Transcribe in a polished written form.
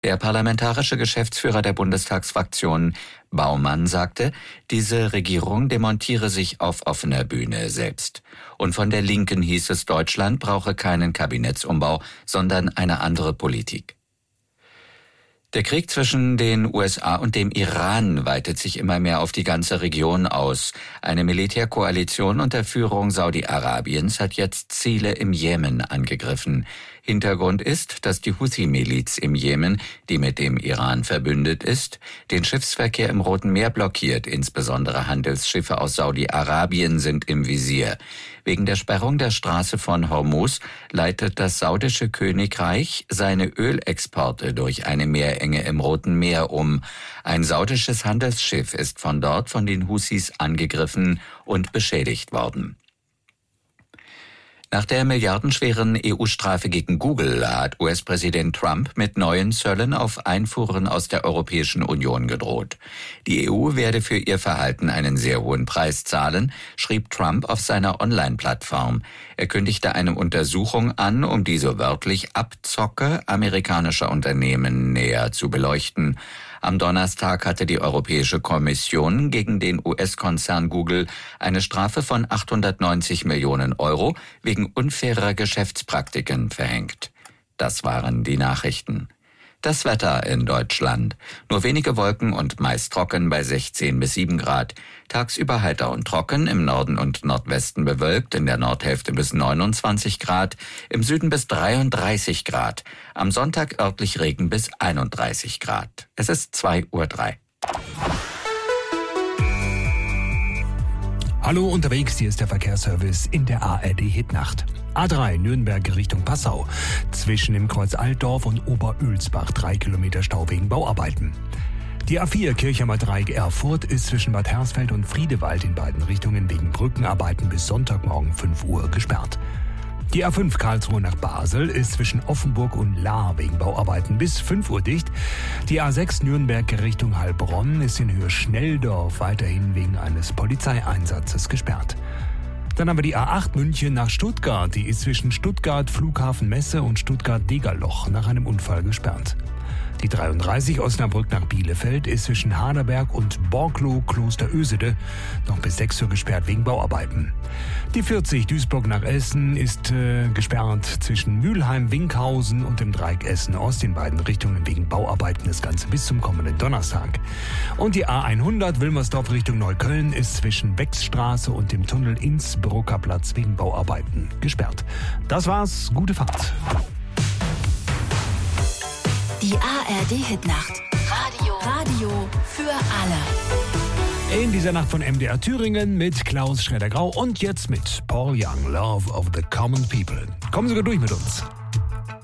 Der parlamentarische Geschäftsführer der Bundestagsfraktion Baumann sagte, diese Regierung demontiere sich auf offener Bühne selbst. Und von der Linken hieß es, Deutschland brauche keinen Kabinettsumbau, sondern eine andere Politik. Der Krieg zwischen den USA und dem Iran weitet sich immer mehr auf die ganze Region aus. Eine Militärkoalition unter Führung Saudi-Arabiens hat jetzt Ziele im Jemen angegriffen. Hintergrund ist, dass die Houthi-Miliz im Jemen, die mit dem Iran verbündet ist, den Schiffsverkehr im Roten Meer blockiert. Insbesondere Handelsschiffe aus Saudi-Arabien sind im Visier. Wegen der Sperrung der Straße von Hormuz leitet das saudische Königreich seine Ölexporte durch eine Meerenge im Roten Meer um. Ein saudisches Handelsschiff ist von dort von den Houthis angegriffen und beschädigt worden. Nach der milliardenschweren EU-Strafe gegen Google hat US-Präsident Trump mit neuen Zöllen auf Einfuhren aus der Europäischen Union gedroht. Die EU werde für ihr Verhalten einen sehr hohen Preis zahlen, schrieb Trump auf seiner Online-Plattform. Er kündigte eine Untersuchung an, um die so wörtlich Abzocke amerikanischer Unternehmen näher zu beleuchten. Am Donnerstag hatte die Europäische Kommission gegen den US-Konzern Google eine Strafe von 890 Millionen Euro wegen unfairer Geschäftspraktiken verhängt. Das waren die Nachrichten. Das Wetter in Deutschland. Nur wenige Wolken und meist trocken bei 16 bis 7 Grad. Tagsüber heiter und trocken, im Norden und Nordwesten bewölkt, in der Nordhälfte bis 29 Grad, im Süden bis 33 Grad. Am Sonntag örtlich Regen bis 31 Grad. Es ist 2:03 Uhr. Hallo unterwegs, hier ist der Verkehrsservice in der ARD-Hitnacht. A3 Nürnberg Richtung Passau. Zwischen dem Kreuz Altdorf und Oberölsbach 3 Kilometer Stau wegen Bauarbeiten. Die A4 Kirchheimer Dreieck Erfurt ist zwischen Bad Hersfeld und Friedewald in beiden Richtungen wegen Brückenarbeiten bis Sonntagmorgen 5 Uhr gesperrt. Die A5 Karlsruhe nach Basel ist zwischen Offenburg und Lahr wegen Bauarbeiten bis 5 Uhr dicht. Die A6 Nürnberg Richtung Heilbronn ist in Höhe Schnelldorf weiterhin wegen eines Polizeieinsatzes gesperrt. Dann haben wir die A8 München nach Stuttgart. Die ist zwischen Stuttgart Flughafen Messe und Stuttgart Degerloch nach einem Unfall gesperrt. Die 33 Osnabrück nach Bielefeld ist zwischen Haderberg und Borklow Kloster Ösede noch bis 6 Uhr gesperrt wegen Bauarbeiten. Die 40 Duisburg nach Essen ist gesperrt zwischen Mülheim, Winkhausen und dem Dreieck Essen Ost in beiden Richtungen wegen Bauarbeiten, das Ganze bis zum kommenden Donnerstag. Und die A100 Wilmersdorf Richtung Neukölln ist zwischen Becksstraße und dem Tunnel Innsbrucker Platz wegen Bauarbeiten gesperrt. Das war's, gute Fahrt. Die ARD-Hitnacht. Radio für alle. In dieser Nacht von MDR Thüringen mit Klaus Schredder-Grau und jetzt mit Paul Young, Love of the Common People. Kommen Sie gut durch mit uns.